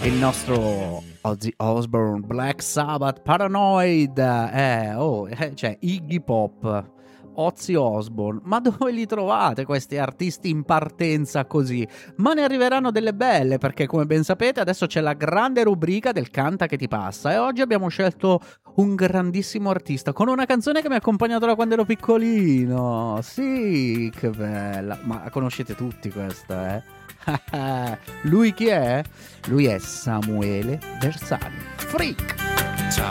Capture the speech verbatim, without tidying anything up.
il nostro Ozzy Osbourne, Black Sabbath, Paranoid, eh, oh, eh, cioè Iggy Pop, Ozzy Osbourne. Ma dove li trovate questi artisti in partenza così? Ma ne arriveranno delle belle, perché come ben sapete adesso c'è la grande rubrica del Canta che ti passa e oggi abbiamo scelto un grandissimo artista con una canzone che mi ha accompagnato da quando ero piccolino. Sì, che bella. Ma conoscete tutti questa, eh? Lui chi è? Lui è Samuele Bersani. Freak!